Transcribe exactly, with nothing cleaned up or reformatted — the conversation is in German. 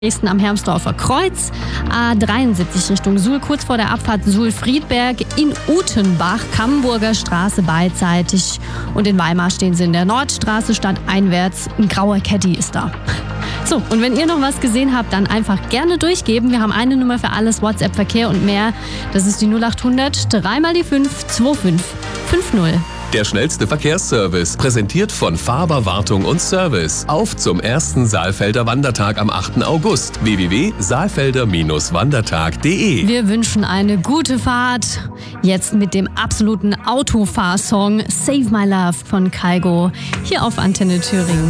Dresden am Hermsdorfer Kreuz, A dreiundsiebzig Richtung Suhl, kurz vor der Abfahrt Suhl-Friedberg, in Utenbach, Camburger Straße beidseitig und in Weimar stehen sie in der Nordstraße stadteinwärts. Ein grauer Caddy ist da. So, und wenn ihr noch was gesehen habt, dann einfach gerne durchgeben. Wir haben eine Nummer für alles, WhatsApp, Verkehr und mehr. Das ist die null acht hundert, drei mal die fünf, zwei fünf fünf null. Der schnellste Verkehrsservice, präsentiert von Faber Wartung und Service. Auf zum ersten Saalfelder Wandertag am achten August. w w w punkt saalfelder wandertag punkt de. Wir wünschen eine gute Fahrt. Jetzt mit dem absoluten Autofahrsong Save My Love von Kygo hier auf Antenne Thüringen.